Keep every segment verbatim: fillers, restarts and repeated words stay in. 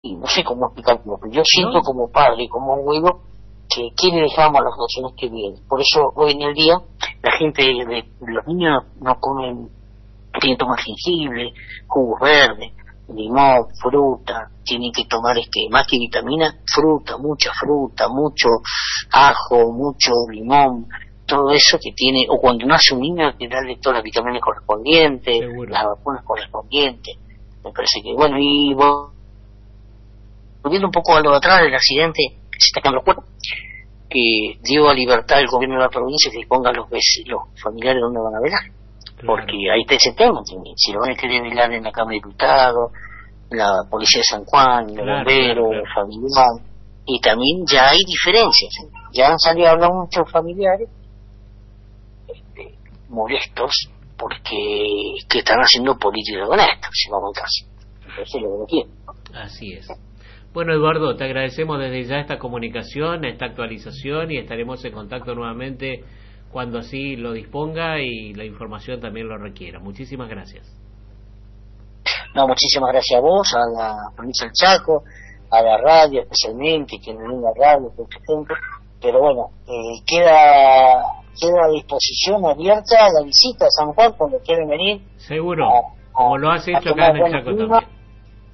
y no sé cómo explicarlo, pero yo siento ¿No? como padre, como abuelo, que quién le dejamos a las generaciones que vienen. Por eso hoy en el día la gente, de, los niños no comen, tienen que tomar jengibre, jugos verdes, limón, fruta, tienen que tomar este más que vitamina, fruta, mucha fruta, mucho ajo, mucho limón, todo eso que tiene, o cuando nace un niño hay que darle todas las vitaminas correspondientes, Seguro. las vacunas correspondientes. Me parece que bueno, y volviendo un poco a lo de atrás del accidente, se está quedando cuerpo, que dio a libertad el gobierno de la provincia que ponga los, los familiares donde van a velar. Claro. Porque ahí está ese tema también. Si lo van a querer velar en la Cámara de Diputados, la Policía de San Juan, los Claro, bomberos, claro, claro. el familiar, y también ya hay diferencias. Ya han salido a hablar muchos familiares este, molestos porque que están haciendo política con esto, si vamos al caso. Entonces lo que no quieren. Así es. Bueno, Eduardo, te agradecemos desde ya esta comunicación, esta actualización, y estaremos en contacto nuevamente cuando así lo disponga y la información también lo requiera. Muchísimas gracias. No, muchísimas gracias a vos, a la provincia del Chaco, a la radio especialmente, que no venga radio, por ejemplo. Pero bueno, eh, queda queda a disposición abierta la visita a San Juan cuando quieran venir. Seguro, a, a, como lo has hecho acá en el Chaco también.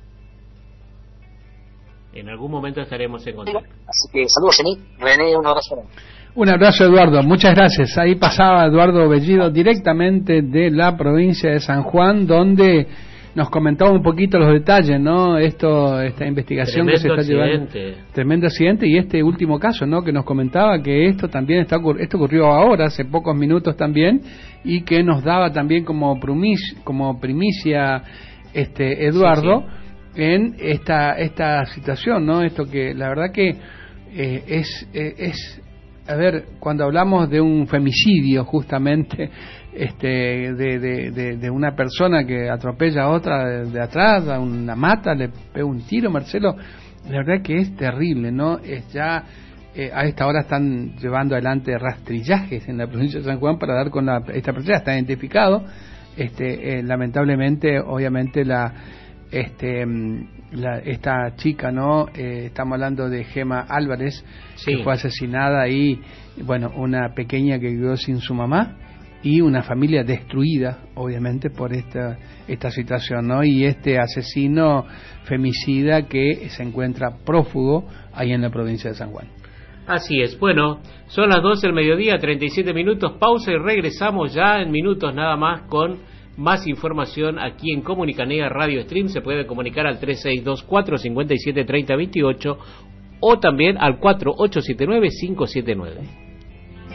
En algún momento estaremos en contacto. Así que saludos, René, un abrazo. Un abrazo, Eduardo, muchas gracias. Ahí pasaba Eduardo Bellido directamente de la provincia de San Juan, donde nos comentaba un poquito los detalles, ¿no? Esto, esta investigación Tremendo que se está accidente. llevando. Tremendo accidente. Y este último caso, ¿no? Que nos comentaba que esto también está esto ocurrió ahora, hace pocos minutos también, y que nos daba también como primicia, como primicia este Eduardo. Sí, sí. En esta esta situación, ¿no? Esto que la verdad que eh, es eh, es a ver, cuando hablamos de un femicidio justamente, este de, de, de, de una persona que atropella a otra de, de atrás, a una mata, le pega un tiro, Marcelo, la verdad que es terrible, ¿no? Es ya eh, a esta hora están llevando adelante rastrillajes en la provincia de San Juan para dar con la, esta persona, está identificado, este eh, lamentablemente, obviamente la este la, esta chica, no eh, estamos hablando de Gema Álvarez, sí, que fue asesinada, y bueno, una pequeña que quedó sin su mamá y una familia destruida obviamente por esta esta situación, ¿no? Y este asesino femicida que se encuentra prófugo ahí en la provincia de San Juan. Así es. Bueno, son las doce del mediodía, treinta y siete minutos, pausa y regresamos ya en minutos nada más con más información aquí en Comunicanea Radio Stream. Se puede comunicar al tres seis dos cuatro, cinco siete, tres cero dos ocho o también al cuatro ocho siete nueve, cinco siete nueve.